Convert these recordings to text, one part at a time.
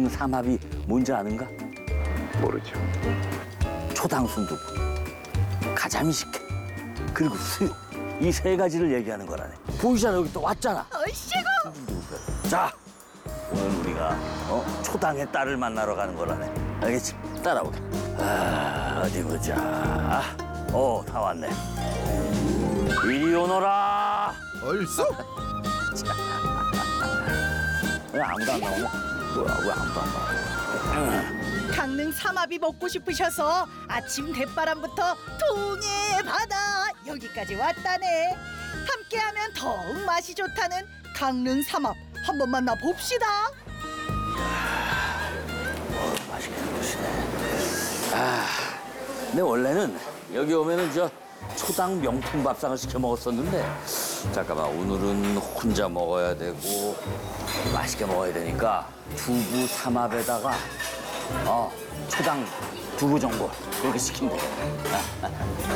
강릉 삼합이 뭔지 아는가? 모르죠. 초당 순두부, 가자미 식혜, 그리고 수육. 이 세 가지를 얘기하는 거라네. 보이잖아, 여기 또 왔잖아. 어이씨고. 자, 오늘 우리가 초당의 딸을 만나러 가는 거라네. 알겠지? 따라오게. 아, 어디 보자. 다 왔네. 이리 오너라. 얼쑤? 왜 아무도 안 나오냐? 뭐야, 왜 아무도 안 나와? 강릉 삼합이 먹고 싶으셔서 아침 대바람부터 동해 바다 여기까지 왔다네. 함께하면 더욱 맛이 좋다는 강릉 삼합 한번 만나 봅시다. 맛있게 생겼네. 근데 원래는 여기 오면은 저 초당 명품 밥상을 시켜 먹었었는데 잠깐만, 오늘은 혼자 먹어야 되고 맛있게 먹어야 되니까 두부 삼합에다가 초당 두부 전골 그렇게 시키면 되겠다.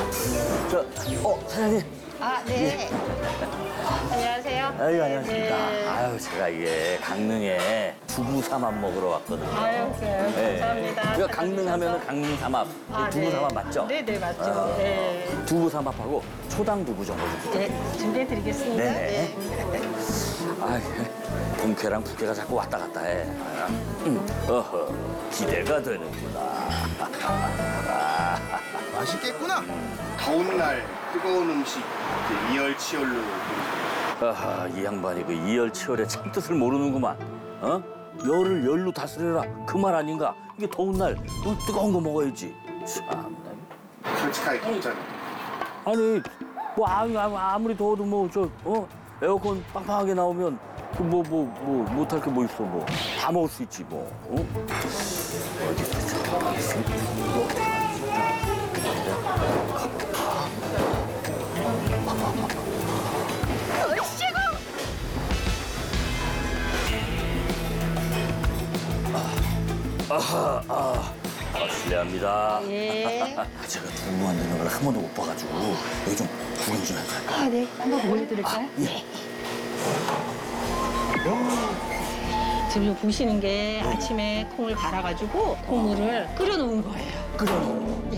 사장님. 아, 네. 안녕하세요. 아유, 안녕하십니까. 네. 아유, 제가 이게 강릉에 두부 삼합 먹으러 왔거든요. 아유, 네. 감사합니다. 이거 강릉 하면은 강릉 삼합, 두부 네. 삼합 맞죠? 네, 네, 맞죠. 네. 두부 삼합하고 초당 두부 전골 좀 네, 준비해드리겠습니다. 네네. 본캐랑 부캐가 자꾸 왔다 갔다 해. 기대가 되는구나. 맛있겠구나. 더운 날 뜨거운 음식 이열치열로. 이 양반이 그 이열치열의 참뜻을 모르는구만. 열을 열로 다스려라, 그 말 아닌가? 이게 더운 날 뜨거운 거 먹어야지. 참. 솔직하게 덥잖아. 아니 뭐 아무리 더워도 에어컨 빵빵하게 나오면 못할 게 뭐 있어, 다 먹을 수 있지 뭐. 어디 어이씨고. 실례합니다. 예. 제가 두부 만드는 걸 한 번도 못 봐가지고 여기 좀 구경 좀 해볼까요? 아, 네. 한번 보여드릴까요? 예. 지금 보시는 게 아침에 콩을 갈아가지고 콩물을 끓여놓은 거예요. 끓여놓은 거.